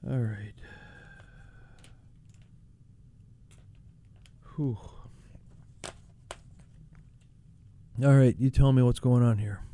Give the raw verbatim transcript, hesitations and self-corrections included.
All right. Whew. All right, you tell me what's going on here.